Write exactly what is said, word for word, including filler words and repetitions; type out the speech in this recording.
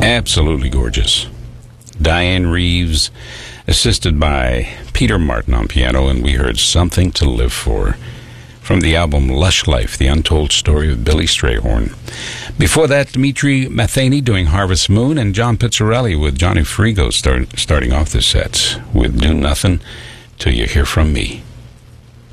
Absolutely gorgeous. Diane Reeves, assisted by Peter Martin on piano, and we heard Something to Live For from the album Lush Life, The Untold Story of Billy Strayhorn. Before that, Dimitri Matheny doing Harvest Moon, and John Pizzarelli with Johnny Frigo start, starting off the sets with Do Nothing Till You Hear From Me.